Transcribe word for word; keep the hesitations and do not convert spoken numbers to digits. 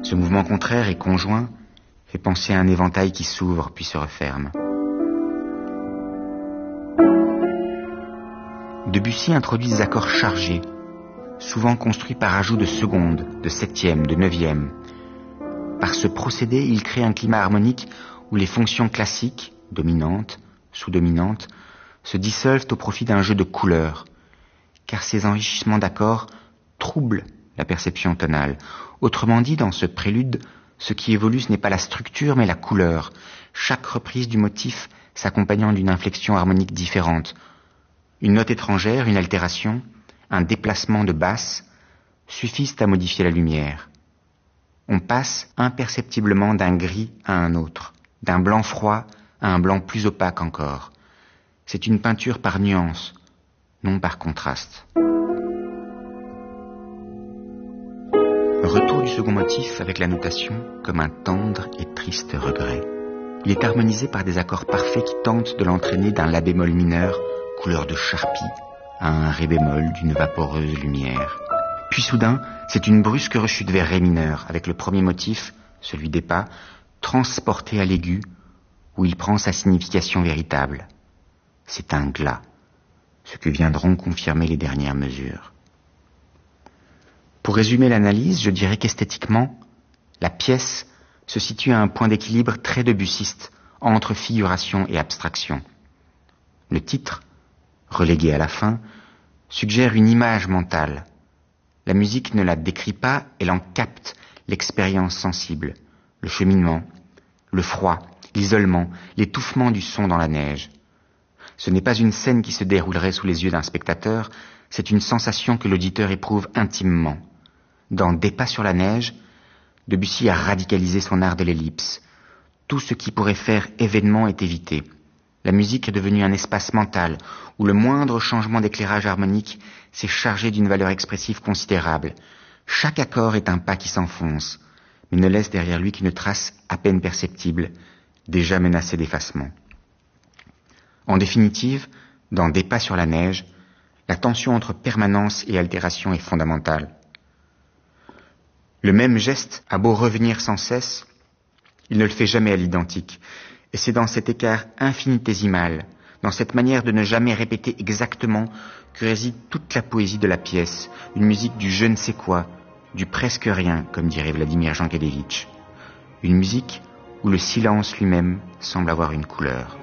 Ce mouvement contraire et conjoint fait penser à un éventail qui s'ouvre puis se referme. Debussy introduit des accords chargés, souvent construits par ajout de secondes, de septièmes, de neuvièmes. Par ce procédé, il crée un climat harmonique où les fonctions classiques, dominantes, sous-dominantes, se dissolvent au profit d'un jeu de couleurs, car ces enrichissements d'accords troublent la perception tonale. Autrement dit, dans ce prélude, ce qui évolue, ce n'est pas la structure, mais la couleur, chaque reprise du motif s'accompagnant d'une inflexion harmonique différente. Une note étrangère, une altération, un déplacement de basse suffisent à modifier la lumière. On passe imperceptiblement d'un gris à un autre, d'un blanc froid à un blanc plus opaque encore. C'est une peinture par nuance, non par contraste. Retour du second motif avec la notation comme un tendre et triste regret. Il est harmonisé par des accords parfaits qui tentent de l'entraîner d'un la bémol mineur, couleur de charpie, à un ré bémol d'une vaporeuse lumière. Puis soudain, c'est une brusque rechute vers ré mineur, avec le premier motif, celui des pas, transporté à l'aigu, où il prend sa signification véritable. C'est un glas, ce que viendront confirmer les dernières mesures. Pour résumer l'analyse, je dirais qu'esthétiquement, la pièce se situe à un point d'équilibre très debussiste entre figuration et abstraction. Le titre, relégué à la fin, suggère une image mentale. La musique ne la décrit pas, elle en capte l'expérience sensible, le cheminement, le froid, l'isolement, l'étouffement du son dans la neige. Ce n'est pas une scène qui se déroulerait sous les yeux d'un spectateur, c'est une sensation que l'auditeur éprouve intimement. Dans Des pas sur la neige, Debussy a radicalisé son art de l'ellipse. Tout ce qui pourrait faire événement est évité. La musique est devenue un espace mental où le moindre changement d'éclairage harmonique s'est chargé d'une valeur expressive considérable. Chaque accord est un pas qui s'enfonce, mais ne laisse derrière lui qu'une trace à peine perceptible, déjà menacée d'effacement. En définitive, dans Des pas sur la neige, la tension entre permanence et altération est fondamentale. Le même geste a beau revenir sans cesse, il ne le fait jamais à l'identique. Et c'est dans cet écart infinitésimal, dans cette manière de ne jamais répéter exactement, que réside toute la poésie de la pièce, une musique du je ne sais quoi, du presque rien, comme dirait Vladimir Jankélévitch. Une musique où le silence lui-même semble avoir une couleur.